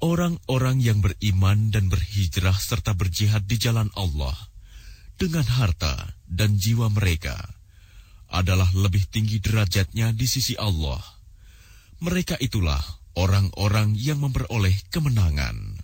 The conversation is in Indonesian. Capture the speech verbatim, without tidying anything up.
Orang-orang yang beriman dan berhijrah serta berjihad di jalan Allah dengan harta dan jiwa mereka adalah lebih tinggi derajatnya di sisi Allah. Mereka itulah orang-orang yang memperoleh kemenangan.